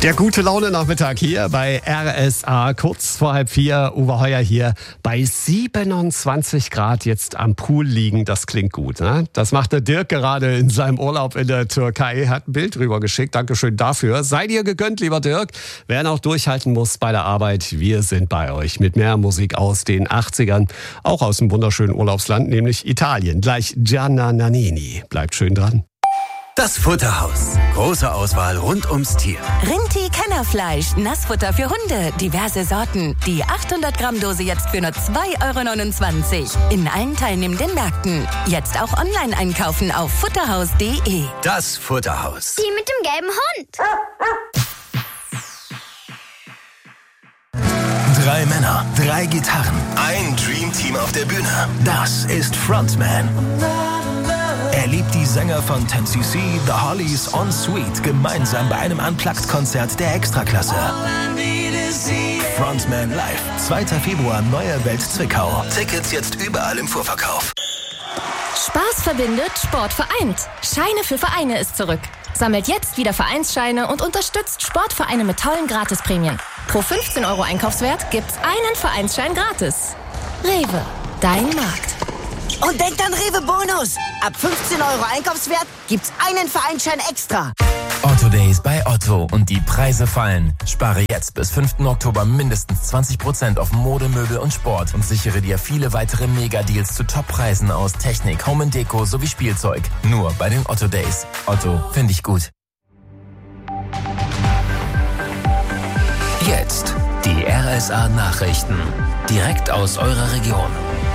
Der gute Laune-Nachmittag hier bei RSA, kurz vor 3:30, Uwe Heuer hier, bei 27 Grad jetzt am Pool liegen, das klingt gut, ne? Das macht der Dirk gerade in seinem Urlaub in der Türkei, hat ein Bild rüber geschickt, Dankeschön dafür. Sei dir gegönnt, lieber Dirk, wer noch durchhalten muss bei der Arbeit, wir sind bei euch mit mehr Musik aus den 80ern, auch aus dem wunderschönen Urlaubsland, nämlich Italien. Gleich Gianna Nannini, bleibt schön dran. Das Futterhaus. Große Auswahl rund ums Tier. Rinti-Kennerfleisch, Nassfutter für Hunde, diverse Sorten. Die 800 Gramm Dose jetzt für nur 2,29 € in allen teilnehmenden Märkten. Jetzt auch online einkaufen auf futterhaus.de. Das Futterhaus. Die mit dem gelben Hund. 3 Männer, 3 Gitarren, ein Dreamteam auf der Bühne. Das ist Frontman. Er liebt die Sänger von 10cc, The Hollies und Sweet gemeinsam bei einem Unplugged-Konzert der Extraklasse. Frontman Live, 2. Februar, Neue Welt Zwickau. Tickets jetzt überall im Vorverkauf. Spaß verbindet, Sport vereint. Scheine für Vereine ist zurück. Sammelt jetzt wieder Vereinsscheine und unterstützt Sportvereine mit tollen Gratisprämien. Pro 15 € Einkaufswert gibt's einen Vereinsschein gratis. Rewe, dein Markt. Und denkt an Rewe Bonus. Ab 15 € Einkaufswert gibt's einen Vereinsschein extra. Otto Days bei Otto und die Preise fallen. Spare jetzt bis 5. Oktober mindestens 20% auf Mode, Möbel und Sport und sichere dir viele weitere Mega-Deals zu Top-Preisen aus Technik, Home & Deko sowie Spielzeug. Nur bei den Otto Days. Otto, finde ich gut. Jetzt die RSA Nachrichten. Direkt aus eurer Region.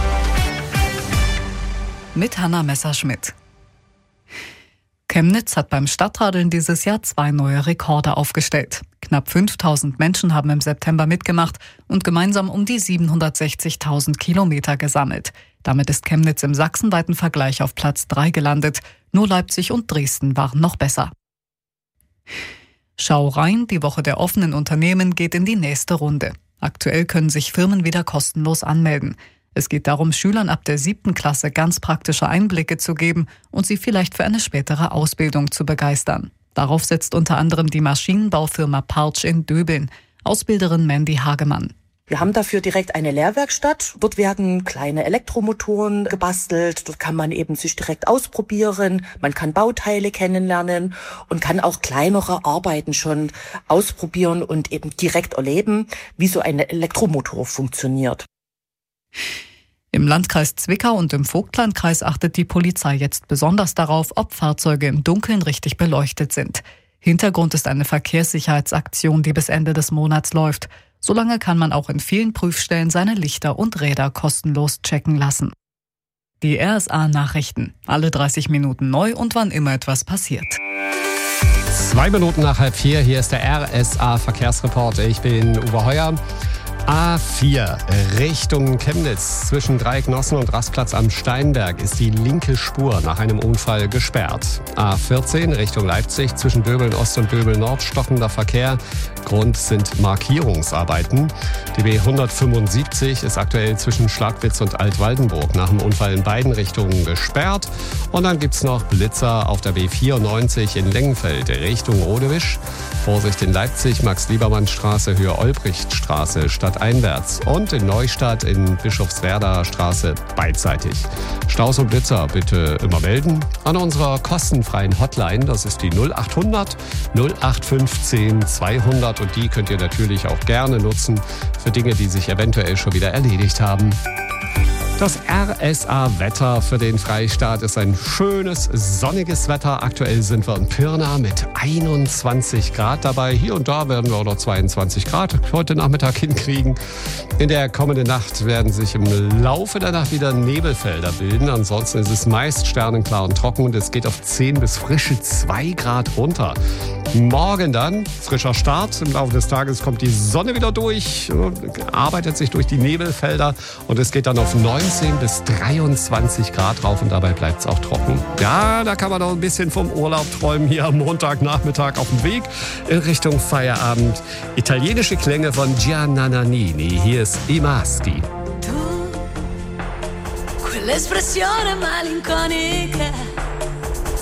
Mit Hanna Messerschmidt. Chemnitz hat beim Stadtradeln dieses Jahr 2 neue Rekorde aufgestellt. Knapp 5.000 Menschen haben im September mitgemacht und gemeinsam um die 760.000 Kilometer gesammelt. Damit ist Chemnitz im sachsenweiten Vergleich auf Platz 3 gelandet. Nur Leipzig und Dresden waren noch besser. Schau rein, die Woche der offenen Unternehmen geht in die nächste Runde. Aktuell können sich Firmen wieder kostenlos anmelden. Es geht darum, Schülern ab der 7. Klasse ganz praktische Einblicke zu geben und sie vielleicht für eine spätere Ausbildung zu begeistern. Darauf setzt unter anderem die Maschinenbaufirma Partsch in Döbeln. Ausbilderin Mandy Hagemann. Wir haben dafür direkt eine Lehrwerkstatt. Dort werden kleine Elektromotoren gebastelt. Dort kann man eben sich direkt ausprobieren. Man kann Bauteile kennenlernen und kann auch kleinere Arbeiten schon ausprobieren und eben direkt erleben, wie so ein Elektromotor funktioniert. Im Landkreis Zwickau und im Vogtlandkreis achtet die Polizei jetzt besonders darauf, ob Fahrzeuge im Dunkeln richtig beleuchtet sind. Hintergrund ist eine Verkehrssicherheitsaktion, die bis Ende des Monats läuft. Solange kann man auch in vielen Prüfstellen seine Lichter und Räder kostenlos checken lassen. Die RSA-Nachrichten. Alle 30 Minuten neu und wann immer etwas passiert. 2 Minuten nach 3:30, hier ist der RSA-Verkehrsreport. Ich bin Uwe Heuer. A4 Richtung Chemnitz zwischen Dreiecknossen und Rastplatz am Steinberg ist die linke Spur nach einem Unfall gesperrt. A14 Richtung Leipzig zwischen Döbeln Ost und Döbeln Nord stockender Verkehr. Grund sind Markierungsarbeiten. Die B175 ist aktuell zwischen Schlagwitz und Altwaldenburg nach dem Unfall in beiden Richtungen gesperrt. Und dann gibt's noch Blitzer auf der B94 in Lengenfeld Richtung Rodewisch. Vorsicht in Leipzig, Max-Liebermann-Straße, Höhe Olbrichtstraße stadteinwärts und in Neustadt in Bischofswerder Straße beidseitig. Staus und Blitzer bitte immer melden an unserer kostenfreien Hotline. Das ist die 0800 0815 200 und die könnt ihr natürlich auch gerne nutzen für Dinge, die sich eventuell schon wieder erledigt haben. Das RSA-Wetter für den Freistaat ist ein schönes, sonniges Wetter. Aktuell sind wir in Pirna mit 21 Grad dabei. Hier und da werden wir auch noch 22 Grad heute Nachmittag hinkriegen. In der kommenden Nacht werden sich im Laufe der Nacht wieder Nebelfelder bilden. Ansonsten ist es meist sternenklar und trocken und es geht auf 10 bis frische 2 Grad runter. Morgen dann frischer Start. Im Laufe des Tages kommt die Sonne wieder durch, arbeitet sich durch die Nebelfelder und es geht dann auf 19 bis 23 Grad rauf und dabei bleibt es auch trocken. Ja, da kann man noch ein bisschen vom Urlaub träumen hier am Montagnachmittag auf dem Weg in Richtung Feierabend. Italienische Klänge von Gianna Nannini. Hier ist I Maschi. Tu, quell'espressione malinconica